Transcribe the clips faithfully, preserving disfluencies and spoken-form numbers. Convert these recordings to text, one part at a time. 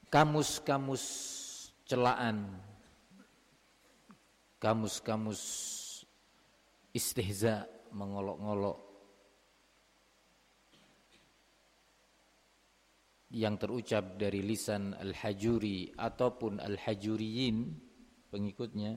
kamus-kamus celaan, kamus-kamus istihza, mengolok-ngolok yang terucap dari lisan Al-Hajuri ataupun Al-Hajuriyin pengikutnya,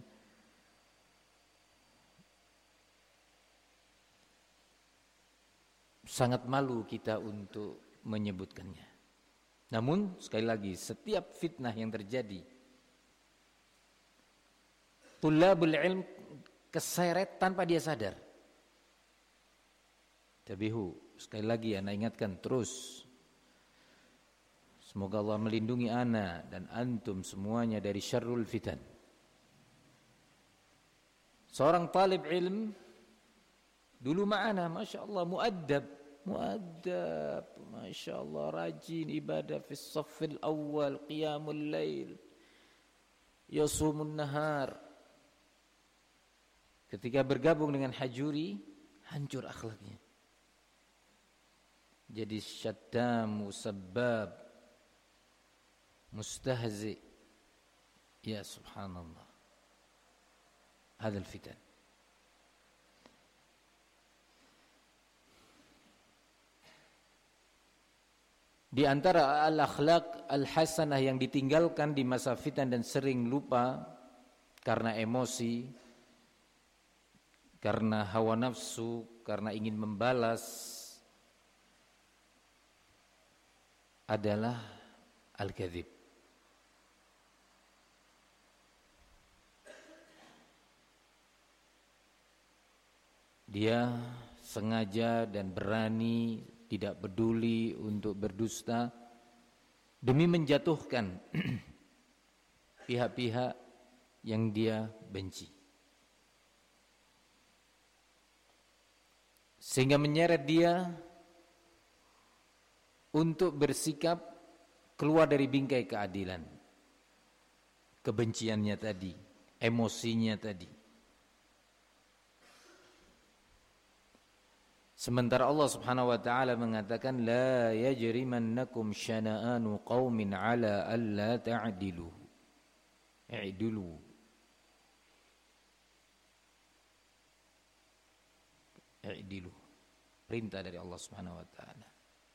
sangat malu kita untuk menyebutkannya. Namun sekali lagi, setiap fitnah yang terjadi, tulabul ilm keseret tanpa dia sadar. Tabihu, sekali lagi ana ingatkan terus, semoga Allah melindungi ana dan antum semuanya dari syarrul fitan. Seorang talib ilm dulu ma'ana, Masya Allah, muaddab, muaddab, Masya Allah, rajin ibadah fi saffil awal, qiyamul lail, yasumun nahar. Ketika bergabung dengan Hajuri, hancur akhlaknya. Jadi syaddam, musabbab, mustahzi. Ya subhanallah. Hadzal fitan. Di antara al-akhlaq al-hasanah yang ditinggalkan di masa fitan dan sering lupa karena emosi, karena hawa nafsu, karena ingin membalas, adalah al-kadzib. Dia sengaja dan berani, tidak peduli untuk berdusta demi menjatuhkan pihak-pihak yang dia benci, sehingga menyeret dia untuk bersikap keluar dari bingkai keadilan. Kebenciannya tadi, emosinya tadi. Sementara Allah Subhanahu wa taala mengatakan, la yajrimannakum syana'anu qaumin ala alla ta'dilu. I'dilu. I'dilu. Perintah dari Allah Subhanahu wa taala.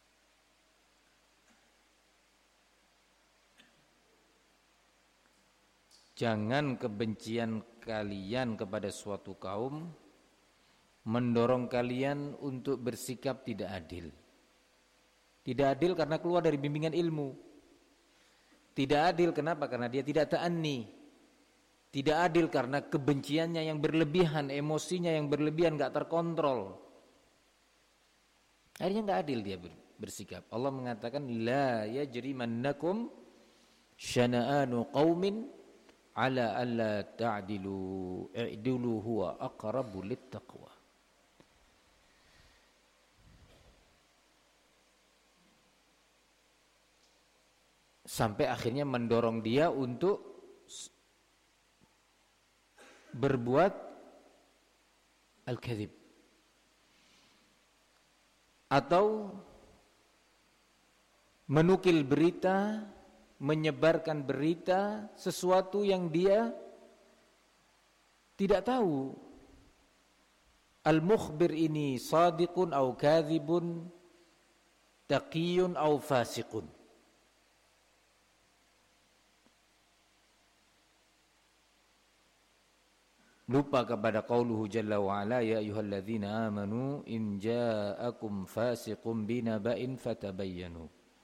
Jangan kebencian kalian kepada suatu kaum mendorong kalian untuk bersikap tidak adil. Tidak adil karena keluar dari bimbingan ilmu. Tidak adil kenapa? Karena dia tidak ta'anni. Tidak adil karena kebenciannya yang berlebihan, emosinya yang berlebihan, gak terkontrol. Akhirnya gak adil dia bersikap. Allah mengatakan, la yajrimannakum syana'anu qaumin ala alla ta'dilu i'dilu huwa aqrabu littaqwa. Sampai akhirnya mendorong dia untuk berbuat al-kadzib atau menukil berita, menyebarkan berita sesuatu yang dia tidak tahu. Al-mukhbir ini sadiqun au kadzibun, taqiyun au fasiqun. Lupa kepada qauluhu jalla wa ala, ya ayyuhalladzina amanu in ja'akum fasiqun binaba'in fatabayyanu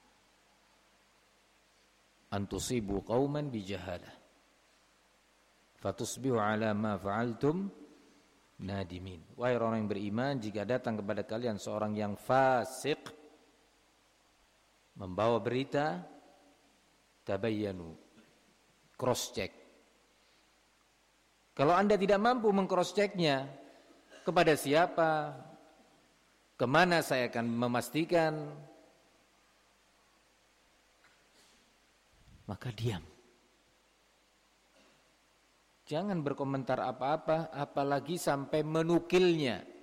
an tusibu qauman bijahalah fatusbihu ala ma fa'altum nadimin. Wahai orang yang beriman, jika datang kepada kalian seorang yang fasik membawa berita, tabayyanu, cross check. Kalau Anda tidak mampu meng-cross checknya, kepada siapa, kemana saya akan memastikan, maka diam. Jangan berkomentar apa-apa, apalagi sampai menukilnya.